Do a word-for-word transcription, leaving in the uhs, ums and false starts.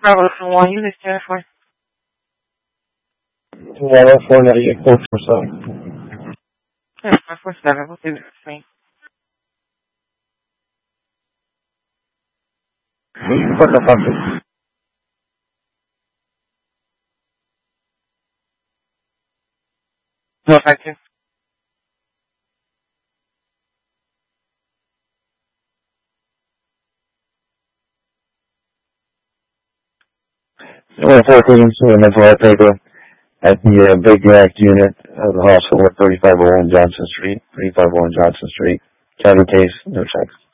Bravo for one unit, ten four. Bravo four ninety-eight, four four seven. ten four four seven, we'll do this thing. What the fuck is... No, thank you. one fourteen, so the mental health paper at the uh, Big Mac unit of the hospital at thirty-five oh one Johnson Street, thirty-five oh one Johnson Street. County case, no checks.